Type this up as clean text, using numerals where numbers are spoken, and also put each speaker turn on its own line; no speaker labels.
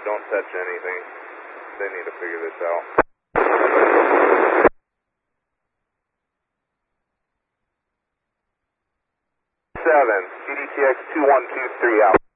don't touch anything. They need to figure this out. 7, CDTX 2123 out.